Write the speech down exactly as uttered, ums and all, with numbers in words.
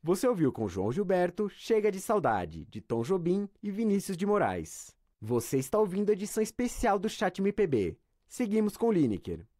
Você ouviu com João Gilberto, Chega de Saudade, de Tom Jobim e Vinícius de Moraes. Você está ouvindo a edição especial do Chat M P B. Seguimos com Lineker.